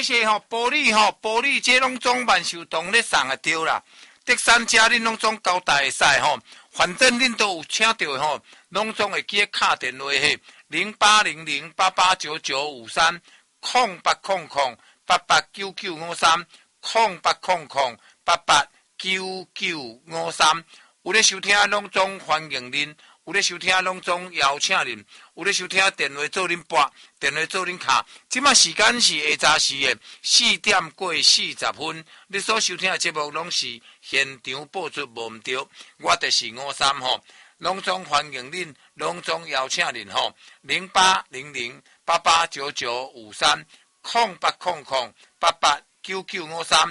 谢玻璃这拢总万寿堂咧送的对啦。德山家恁拢总交代会使反正恁都有请到拢总会记打电话0800889953 0800889953 0800889953。有咧收听拢总欢迎恁，有咧收听拢总邀请恁，有咧收听电话做恁拨，电话做恁卡。即马时间是下早时的4点过40分，你所收听的节目拢是现场播出，无毋对。我就是53拢总欢迎恁，拢总邀请恁0800889953 0800889953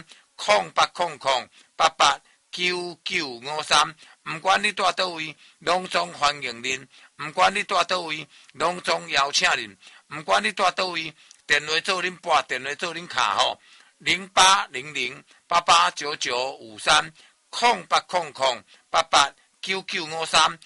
0800889953。毋管你住倒位，拢总欢迎恁；毋管你住倒位，拢总邀请恁；毋管你住倒位，电话做恁拨，电话做恁卡0800889953 0800889953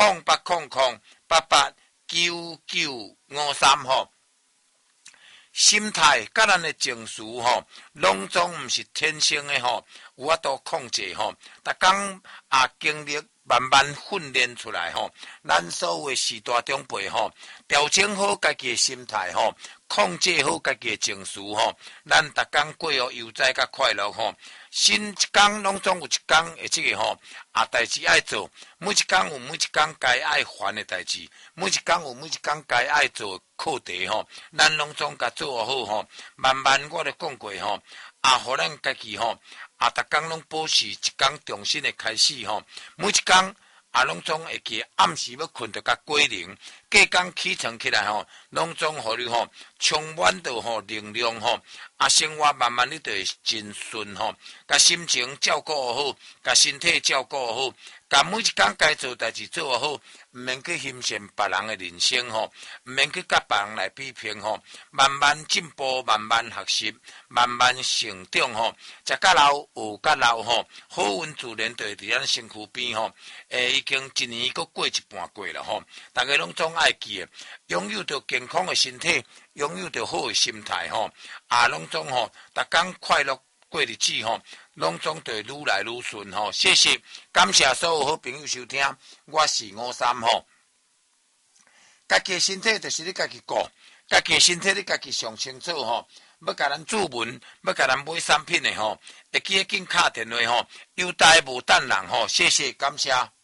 0800889953心态甲咱的情绪拢总毋是天生的有法度控制逐工经历慢慢训练出来咱所有的四大长辈调整好家己的心态控制好家己的情绪咱逐工过悠哉甲快乐新一天拢总有一天的这个代志爱做，每一天有每一天该爱烦的代志，每一天有每一天该爱做的课题咱拢总甲做好慢慢我就讲过互咱家己逐工拢保持一天重新的开始每一天拢总会记暗时要困着甲过零，隔天起床起来拢总互你充满着能量生活慢慢你就会真顺甲心情照顾好，甲身体照顾好，甲每一天该做代志做好，毋免去欣赏别人的人生毋免去甲别人来比拼慢慢进步，慢慢学习，慢慢成长食甲老学甲老好运自然就会伫咱身躯边已经一年阁过一半过了大家拢总爱记的，拥有着健康的身体，拥有着好的心态拢总逐工快乐过日子拢总对愈来愈顺谢谢，感谢所有好朋友收听，我是53家己的身体就是你家己顾，家己的身体你家己上清楚要甲咱注文，要甲咱买产品的会记得紧打电话有待无等人谢谢，感谢。